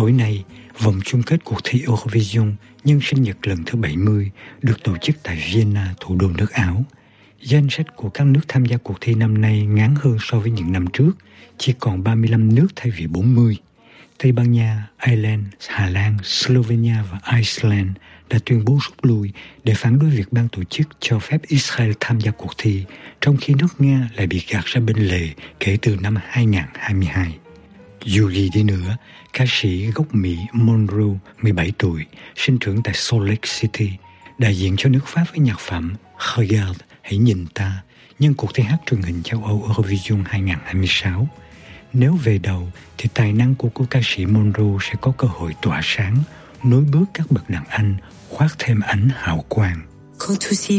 Tối nay, vòng chung kết cuộc thi Eurovision nhân sinh nhật lần thứ 70 được tổ chức tại Vienna, thủ đô nước Áo. Danh sách của các nước tham gia cuộc thi năm nay ngắn hơn so với những năm trước, chỉ còn 35 nước thay vì 40. Tây Ban Nha, Ireland, Hà Lan, Slovenia và Iceland đã tuyên bố rút lui để phản đối việc ban tổ chức cho phép Israel tham gia cuộc thi, trong khi nước Nga lại bị gạt ra bên lề kể từ năm 2022. Dù gì đi nữa, ca sĩ gốc Mỹ Monroe, 17 tuổi, sinh trưởng tại Salt Lake City, đại diện cho nước Pháp với nhạc phẩm Regarde, hãy nhìn ta, nhân cuộc thi hát truyền hình châu Âu Eurovision 2026. Nếu về đầu, thì tài năng của cô ca sĩ Monroe sẽ có cơ hội tỏa sáng, nối bước các bậc đàn anh, khoác thêm ánh hào quang.